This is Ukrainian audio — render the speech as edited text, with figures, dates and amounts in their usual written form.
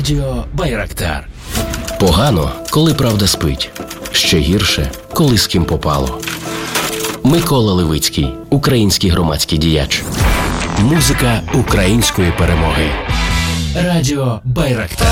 Радіо Байрактар. Погано, коли правда спить. Ще гірше, коли з ким попало. Микола Левицький, український громадський діяч. Музика української перемоги. Радіо Байрактар.